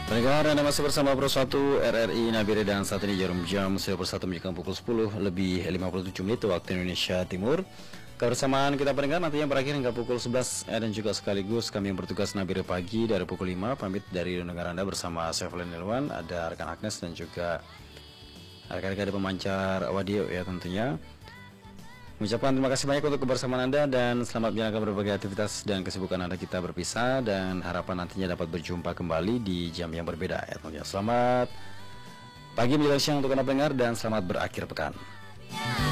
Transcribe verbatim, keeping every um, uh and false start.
Pendengar, Anda masih bersama Pro satu R R I Nabire dan saat ini jarum jam sudah bersatu menunjukkan pukul sepuluh lebih lima puluh tujuh menit waktu Indonesia Timur. Kebersamaan kita pendengar nantinya berakhir hingga pukul sebelas dan juga sekaligus kami yang bertugas Nabire pagi dari pukul lima pamit dari negara Anda bersama saya Valen Ilwan, ada rekan Agnes dan juga rekan-rekan pemancar audio ya tentunya. Mengucapkan terima kasih banyak untuk kebersamaan Anda dan selamat menjalankan berbagai aktivitas dan kesibukan Anda. Kita berpisah dan harapan nantinya dapat berjumpa kembali di jam yang berbeda ya tentunya. Selamat pagi menjelang siang untuk Anda pendengar dan selamat berakhir pekan.